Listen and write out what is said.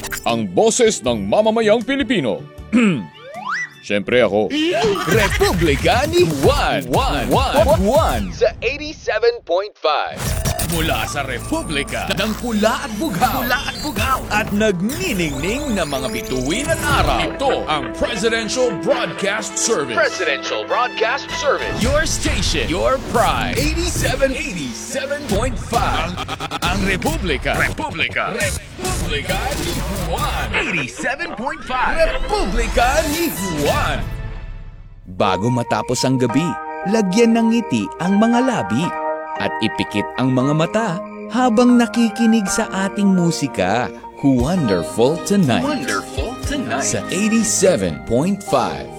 Ang boses ng mamamayang Pilipino. Siyempre ako. Republika ni Juan Sa 87.5. mula sa Republika ng Pula at Bughaw. At nagniningning na mga bituin at araw. Ito ang Presidential Broadcast Service. Your station, your pride. 87.5. Ang Republika ni Juan. 87.5. Republika ni Juan. Bago matapos ang gabi, lagyan ng ngiti ang mga labi at ipikit ang mga mata habang nakikinig sa ating musika. Wonderful Tonight sa 87.5